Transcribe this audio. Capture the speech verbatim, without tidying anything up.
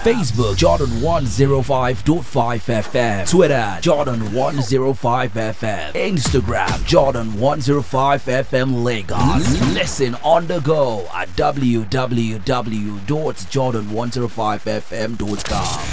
Facebook Jordan one oh five point five F M, Twitter Jordan one oh five F M, Instagram Jordan one oh five F M Lagos. Listen on the go at w w w dot jordan one oh five f m dot com.